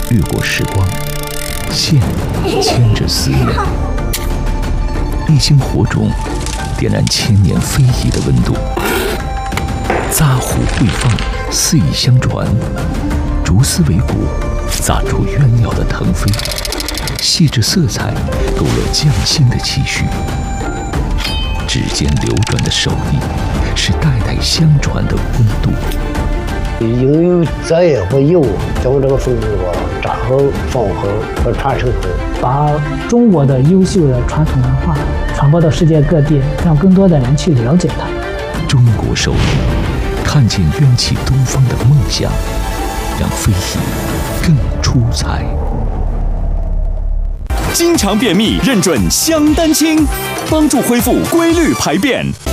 越过时光，线牵着思念，一星火种点燃千年非遗的温度，扎虎对放，肆意相传，竹丝为骨，砸出鸳鸯的腾飞，细致色彩勾勒匠心的期许，指尖流转的手艺是代代相传的温度。 应有责任和义务将这个风俗扎好、放好和传承好， 把中国的优秀的传统文化传播到世界各地，让更多的人去了解它。 中国手艺，看见冤气东方的梦想，让非遗更出彩。 经常便秘认准香丹清，帮助恢复规律排便。